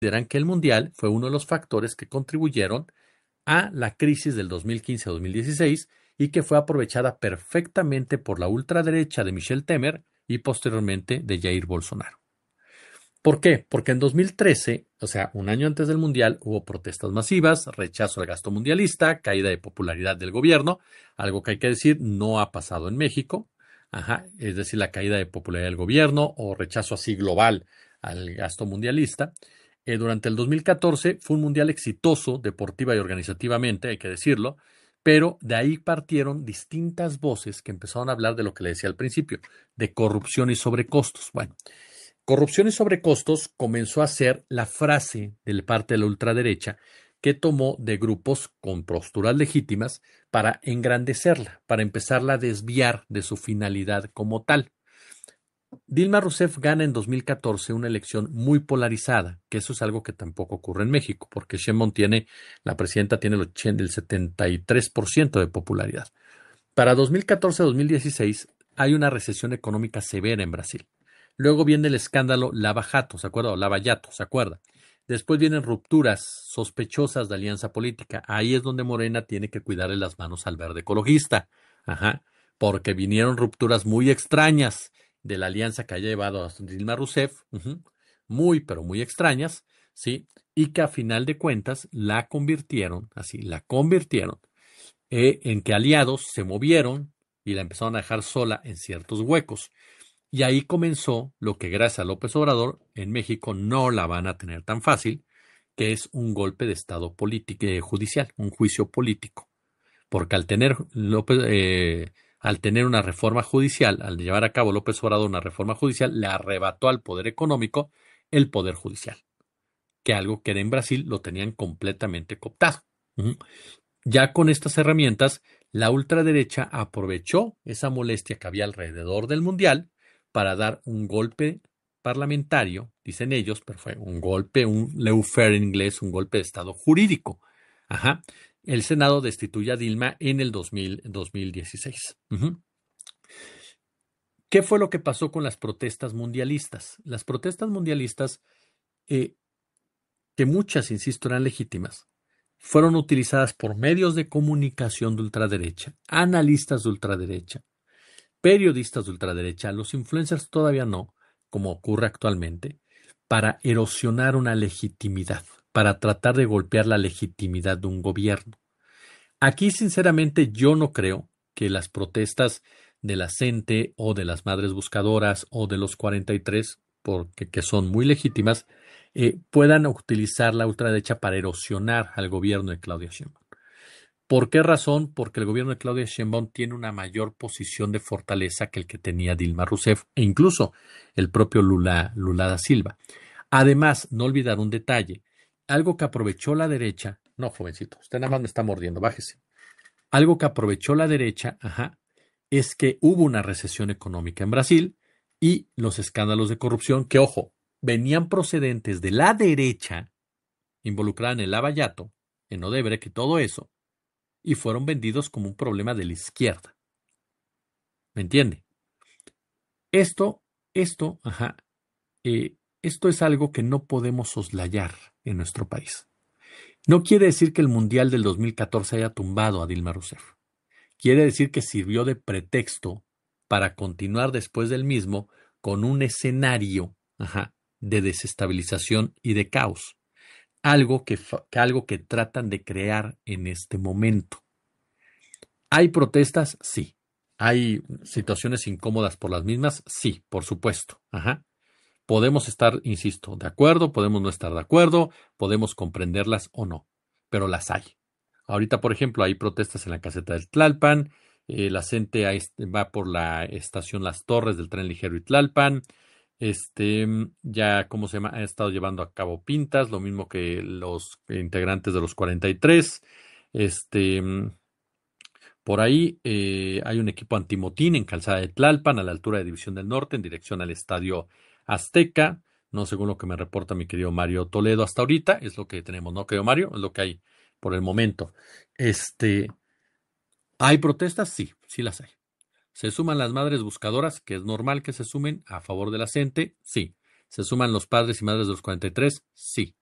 consideran que el Mundial fue uno de los factores que contribuyeron a la crisis del 2015-2016 y que fue aprovechada perfectamente por la ultraderecha de Michel Temer y posteriormente de Jair Bolsonaro. ¿Por qué? Porque en 2013, o sea, un año antes del Mundial, hubo protestas masivas, rechazo al gasto mundialista, caída de popularidad del gobierno, algo que hay que decir no ha pasado en México, es decir, la caída de popularidad del gobierno o rechazo así global al gasto mundialista. Durante el 2014 fue un mundial exitoso, deportiva y organizativamente, hay que decirlo, pero de ahí partieron distintas voces que empezaron a hablar de lo que le decía al principio, de corrupción y sobrecostos. Bueno, corrupción y sobrecostos comenzó a ser la frase de parte de la ultraderecha que tomó de grupos con posturas legítimas para engrandecerla, para empezarla a desviar de su finalidad como tal. Dilma Rousseff gana en 2014 una elección muy polarizada, que eso es algo que tampoco ocurre en México, porque Sheinbaum la presidenta tiene el 73% de popularidad. Para 2014-2016 hay una recesión económica severa en Brasil. Luego viene el escándalo Lava Jato, ¿se acuerda? O Lava Yato, ¿se acuerda? Después vienen rupturas sospechosas de alianza política. Ahí es donde Morena tiene que cuidarle las manos al verde ecologista. Porque vinieron rupturas muy extrañas de la alianza que haya llevado a Dilma Rousseff, muy, pero muy extrañas, ¿sí? Y que a final de cuentas la convirtieron en que aliados se movieron y la empezaron a dejar sola en ciertos huecos. Y ahí comenzó lo que gracias a López Obrador en México no la van a tener tan fácil, que es un golpe de estado judicial, un juicio político. Porque al tener una reforma judicial, al llevar a cabo López Obrador una reforma judicial, le arrebató al poder económico el poder judicial, que algo que en Brasil lo tenían completamente cooptado. Ya con estas herramientas, la ultraderecha aprovechó esa molestia que había alrededor del Mundial para dar un golpe parlamentario, dicen ellos, pero fue un golpe, un lawfare en inglés, un golpe de estado jurídico. El Senado destituye a Dilma en el 2016. ¿Qué fue lo que pasó con las protestas mundialistas? Las protestas mundialistas, que muchas, insisto, eran legítimas, fueron utilizadas por medios de comunicación de ultraderecha, analistas de ultraderecha, periodistas de ultraderecha, los influencers todavía no, como ocurre actualmente, para erosionar una legitimidad, para tratar de golpear la legitimidad de un gobierno. Aquí, sinceramente, yo no creo que las protestas de la CENTE o de las Madres Buscadoras o de los 43, que son muy legítimas, puedan utilizar la ultraderecha para erosionar al gobierno de Claudia Sheinbaum. ¿Por qué razón? Porque el gobierno de Claudia Sheinbaum tiene una mayor posición de fortaleza que el que tenía Dilma Rousseff e incluso el propio Lula da Silva. Además, no olvidar un detalle, algo que aprovechó la derecha, no, jovencito, usted nada más me está mordiendo, bájese. Algo que aprovechó la derecha, es que hubo una recesión económica en Brasil y los escándalos de corrupción que, ojo, venían procedentes de la derecha, involucrada en el Lava Jato, en Odebrecht y todo eso, y fueron vendidos como un problema de la izquierda. ¿Me entiende? Esto es algo que no podemos soslayar en nuestro país. No quiere decir que el Mundial del 2014 haya tumbado a Dilma Rousseff. Quiere decir que sirvió de pretexto para continuar después del mismo con un escenario de desestabilización y de caos. Algo que tratan de crear en este momento. ¿Hay protestas? Sí. ¿Hay situaciones incómodas por las mismas? Sí, por supuesto. Podemos estar, insisto, de acuerdo, podemos no estar de acuerdo, podemos comprenderlas o no, pero las hay. Ahorita, por ejemplo, hay protestas en la caseta del Tlalpan, la gente va por la estación Las Torres del tren ligero y Tlalpan, ya, ¿cómo se llama? Ha estado llevando a cabo pintas, lo mismo que los integrantes de los 43, por ahí hay un equipo antimotín en Calzada de Tlalpan, a la altura de División del Norte, en dirección al Estadio Azteca, no según lo que me reporta mi querido Mario Toledo hasta ahorita, es lo que tenemos, ¿no, querido Mario? Es lo que hay por el momento. ¿Hay protestas? Sí, sí las hay. ¿Se suman las madres buscadoras, que es normal que se sumen a favor de la gente? Sí. ¿Se suman los padres y madres de los 43? Sí.